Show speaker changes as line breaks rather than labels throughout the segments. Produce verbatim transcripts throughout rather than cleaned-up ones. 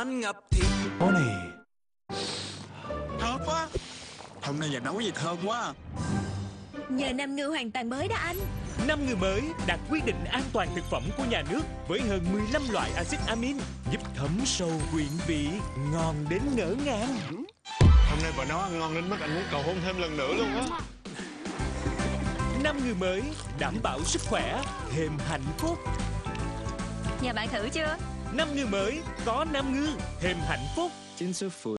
anh ngập thịt.
Có này.
Thơm quá. Hôm nay nhà nấu gì thơm quá.
Nhờ năm ngư hoàn toàn mới đó anh.
Năm ngư mới đạt quyết định an toàn thực phẩm của nhà nước với hơn mười lăm loại axit amin giúp thấm sâu quyện vị, ngon đến ngỡ ngàng.
Hôm nay bà nấu ăn ngon đến mức anh muốn cầu hôn thêm lần nữa luôn á.
Năm ngư mới đảm bảo sức khỏe, thêm hạnh phúc.
Nhà bạn thử chưa?
Năm ngư mới có năm ngư, thêm hạnh phúc.
Chính sư phụ.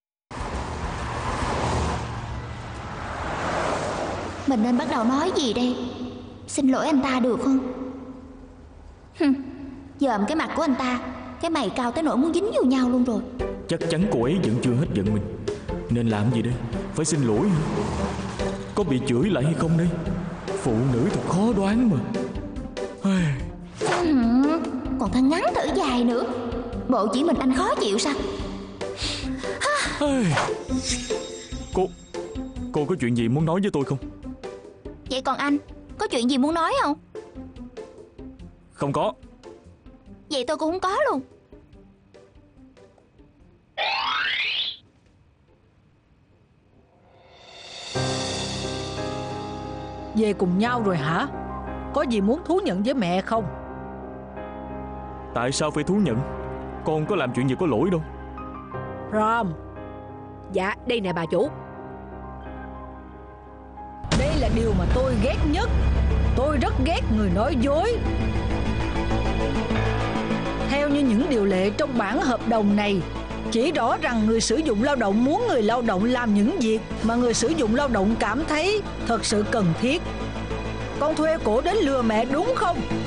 Mình nên bắt đầu nói gì đây? Xin lỗi anh ta được không? Hừm, dòm cái mặt của anh ta, cái mày cao tới nỗi muốn dính vô nhau luôn rồi.
Chắc chắn cô ấy vẫn chưa hết giận mình. Nên làm gì đây? Phải xin lỗi hả? Có bị chửi lại hay không đây? Phụ nữ thật khó đoán mà.
Hừm, còn thằng ngắn thở dài nữa. Bộ chỉ mình anh khó chịu sao?
Cô Cô có chuyện gì muốn nói với tôi không?
Vậy còn anh, có chuyện gì muốn nói không?
Không có.
Vậy tôi cũng không có luôn.
Về cùng nhau rồi hả? Có gì muốn thú nhận với mẹ không?
Tại sao phải thú nhận? Con có làm chuyện gì có lỗi đâu.
Rom. Dạ đây nè bà chủ. Đây là điều mà tôi ghét nhất. Tôi rất ghét người nói dối. Theo như những điều lệ trong bản hợp đồng này, chỉ rõ rằng người sử dụng lao động muốn người lao động làm những việc mà người sử dụng lao động cảm thấy thật sự cần thiết. Con thuê cổ đến lừa mẹ đúng không?